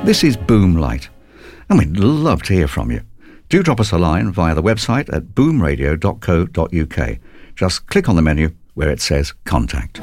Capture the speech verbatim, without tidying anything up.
This is Boomlight, and we'd love to hear from you. Do drop us a line via the website at boom radio dot co dot uk. Just click on the menu where it says Contact.